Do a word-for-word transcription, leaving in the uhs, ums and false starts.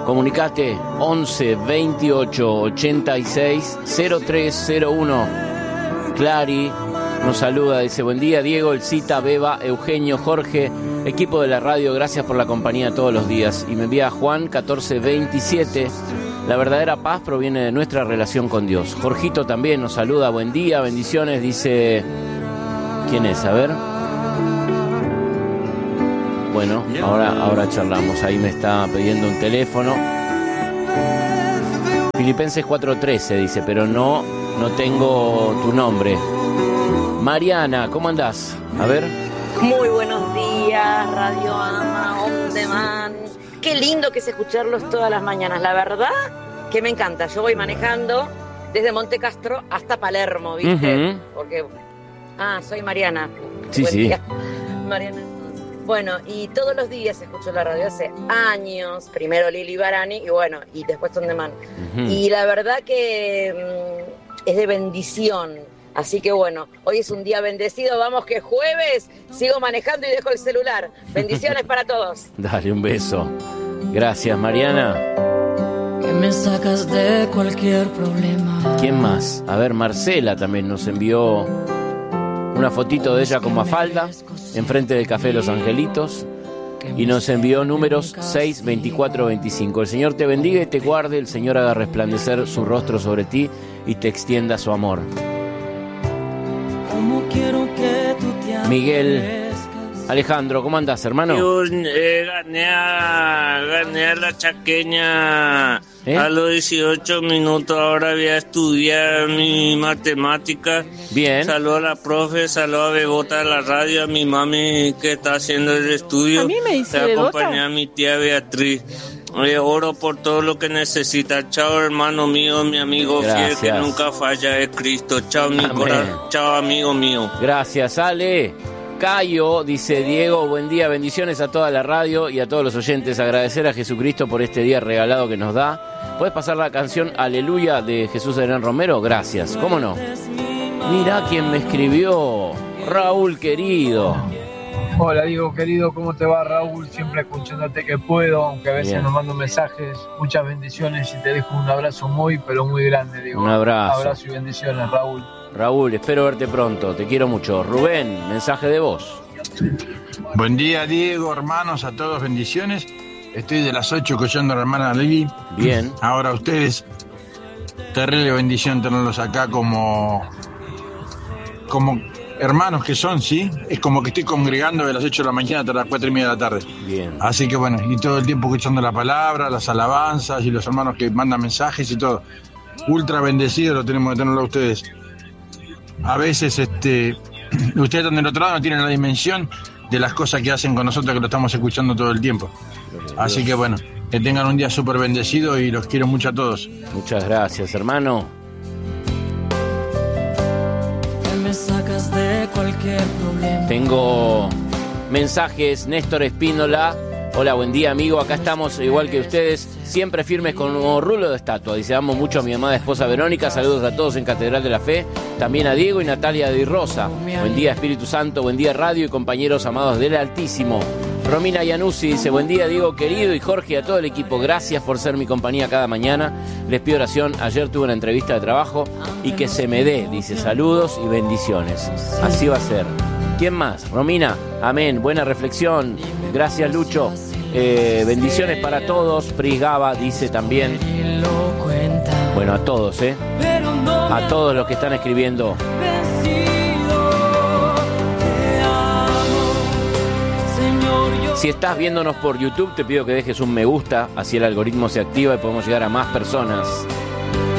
Comunicate once veintiocho ochenta y seis cero tres cero uno. Clary nos saluda, dice buen día Diego, Elcita, Beba, Eugenio, Jorge, equipo de la radio, gracias por la compañía todos los días. Y me envía Juan catorce veintisiete. La verdadera paz proviene de nuestra relación con Dios. Jorgito también nos saluda, buen día, bendiciones, dice... ¿Quién es? A ver. Bueno, ahora, ahora charlamos. Ahí me está pidiendo un teléfono. Filipenses cuatro trece dice, pero no, no tengo tu nombre. Mariana, ¿cómo andás? A ver. Muy buenos días, Radio Ama, On Demand. Qué lindo que es escucharlos todas las mañanas. La verdad que me encanta. Yo voy manejando desde Monte Castro hasta Palermo, ¿viste? Uh-huh. Porque... Ah, soy Mariana. Sí, Buen sí. día. Mariana. Bueno, y todos los días escucho la radio hace años. Primero Lili Barani y bueno, y después On Demand. Uh-huh. Y la verdad que mmm, es de bendición. Así que bueno, hoy es un día bendecido. Vamos que jueves sigo manejando y dejo el celular. Bendiciones para todos. Dale un beso. Gracias, Mariana. Que me sacas de cualquier problema. ¿Quién más? A ver, Marcela también nos envió una fotito de ella con Mafalda enfrente del Café de los Angelitos y nos envió números seis, veinticuatro, veinticinco. El Señor te bendiga y te guarde, el Señor haga resplandecer su rostro sobre ti y te extienda su amor. Miguel Alejandro, ¿cómo andás, hermano? Yo eh, gané, a, gané a la chaqueña ¿Eh? a los dieciocho minutos. Ahora voy a estudiar mi matemática. Bien. Saludo a la profe, saludo a Bebota de la radio, a mi mami que está haciendo el estudio. A mí me dice Te Bebota. acompañé a mi tía Beatriz. Eh, oro por todo lo que necesita. Chao, hermano mío, mi amigo Gracias. fiel que nunca falla es Cristo. Chao, mi corazón. Chao, amigo mío. Gracias, Ale. Cayo dice, Diego, buen día, bendiciones a toda la radio y a todos los oyentes. Agradecer a Jesucristo por este día regalado que nos da. ¿Puedes pasar la canción Aleluya de Jesús Adrián Romero? Gracias. ¿Cómo no? Mirá quién me escribió. Raúl, querido. Hola, Diego, querido, ¿cómo te va, Raúl? Siempre escuchándote que puedo, aunque a veces Bien. nos mando mensajes. Muchas bendiciones y te dejo un abrazo muy, pero muy grande, Diego. Un abrazo. Abrazo y bendiciones, Raúl. Raúl, espero verte pronto, te quiero mucho. Rubén, mensaje de voz. Buen día, Diego, hermanos, a todos, bendiciones. Estoy de las ocho escuchando a la hermana Lili. Bien. Ahora ustedes, terrible bendición tenerlos acá como, como hermanos que son, ¿sí? Es como que estoy congregando de las ocho de la mañana hasta las cuatro y media de la tarde. Bien. Así que bueno, y todo el tiempo escuchando la palabra, las alabanzas y los hermanos que mandan mensajes y todo. Ultra bendecido lo tenemos que tenerlo a ustedes. A veces este, ustedes están del otro lado, no tienen la dimensión de las cosas que hacen con nosotros que lo estamos escuchando todo el tiempo. Así que bueno, que tengan un día súper bendecido y los quiero mucho a todos. Muchas gracias, hermano. Me sacas de cualquier problema. Tengo mensajes, Néstor Espínola. Hola, buen día, amigo. Acá estamos, igual que ustedes, siempre firmes con un rulo de estatua. Dice, amo mucho a mi amada esposa Verónica. Saludos a todos en Catedral de la Fe. También a Diego y Natalia de Rosa. Buen día, Espíritu Santo. Buen día, radio y compañeros amados del Altísimo. Romina Iannuzzi dice, buen día, Diego querido y Jorge y a todo el equipo. Gracias por ser mi compañía cada mañana. Les pido oración. Ayer tuve una entrevista de trabajo y que se me dé. Dice, saludos y bendiciones. Así va a ser. ¿Quién más? Romina, amén. Buena reflexión. Gracias, Lucho. Eh, bendiciones para todos. Pris Gaba dice también. Bueno, a todos, ¿eh? A todos los que están escribiendo. Si estás viéndonos por YouTube, te pido que dejes un me gusta, así el algoritmo se activa y podemos llegar a más personas.